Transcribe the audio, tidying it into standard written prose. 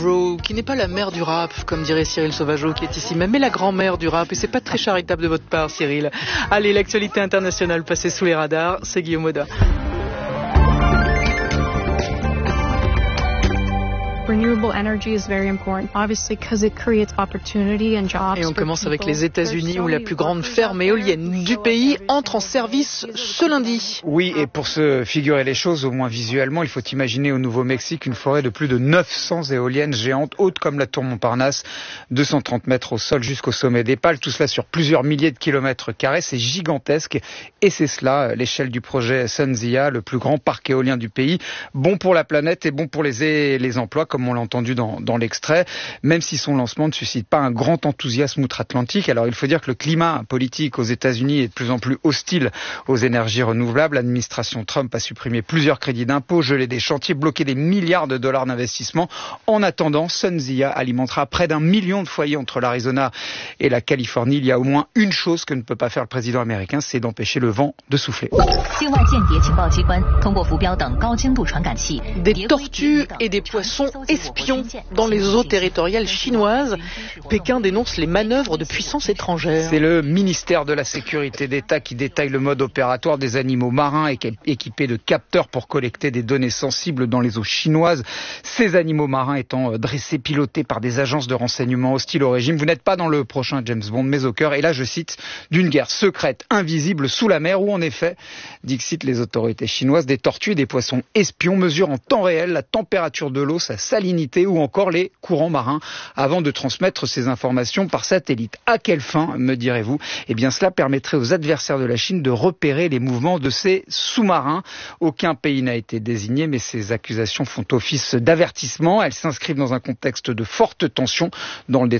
Qui n'est pas la mère du rap, comme dirait Cyril Sauvageau qui est ici, mais la grand-mère du rap, et c'est pas très charitable de votre part, Cyril. Allez, l'actualité internationale passée sous les radars, c'est Guillaume Auda. Renewable energy is very important, obviously, because it creates opportunity and jobs. Et on commence avec les États-Unis où la plus grande ferme éolienne du pays entre en service ce lundi. Oui, et pour se figurer les choses, au moins visuellement, il faut imaginer au Nouveau-Mexique une forêt de plus de 900 éoliennes géantes, hautes comme la tour Montparnasse, 230 mètres au sol jusqu'au sommet des pales, tout cela sur plusieurs milliers de kilomètres carrés, c'est gigantesque. Et c'est cela, l'échelle du projet SunZia, le plus grand parc éolien du pays, bon pour la planète et bon pour les emplois, comme on l'a entendu dans l'extrait, même si son lancement ne suscite pas un grand enthousiasme outre-Atlantique. Alors il faut dire que le climat politique aux États-Unis est de plus en plus hostile aux énergies renouvelables. L'administration Trump a supprimé plusieurs crédits d'impôt, gelé des chantiers, bloqué des milliards de dollars d'investissement. En attendant, SunZia alimentera près d'1 million de foyers entre l'Arizona et la Californie. Il y a au moins une chose que ne peut pas faire le président américain, c'est d'empêcher le vent de souffler. Des tortues et des poissons espions dans les eaux territoriales chinoises. Pékin dénonce les manœuvres de puissances étrangères. C'est le ministère de la Sécurité d'État qui détaille le mode opératoire des animaux marins équipés de capteurs pour collecter des données sensibles dans les eaux chinoises. Ces animaux marins étant dressés, pilotés par des agences de renseignement hostiles au régime. Vous n'êtes pas dans le prochain James Bond, mais au cœur, et là je cite, d'une guerre secrète, invisible sous la mer où en effet, dixit les autorités chinoises, des tortues et des poissons espions mesurent en temps réel la température de l'eau, sa salinité ou encore les courants marins avant de transmettre ces informations par satellite. À quelle fin, me direz-vous? Eh bien, cela permettrait aux adversaires de la Chine de repérer les mouvements de ces sous-marins. Aucun pays n'a été désigné, mais ces accusations font office d'avertissement. Elles s'inscrivent dans un contexte de forte tension dans le